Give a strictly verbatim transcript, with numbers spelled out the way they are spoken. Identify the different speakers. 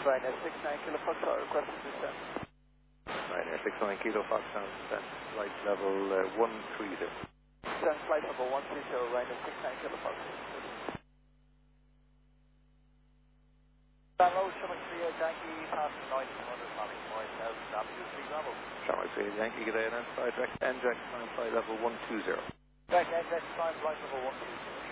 Speaker 1: Ryanair six nine Kilo Foxtrot, requesting descent.
Speaker 2: Ryanair six nine Kilo Foxtrot, descent, flight level uh, one three zero.
Speaker 1: Descent flight level one three zero, Ryanair six nine Kilo Foxtrot. Bravo, Shamrock three eight Yankee, passing noise one hundred, calling four thousand W three Bravo.
Speaker 2: Shamrock three eight Yankee, good day, and flight direct, and direct, flight level one two zero.
Speaker 1: Direct, and direct, flight level one two zero.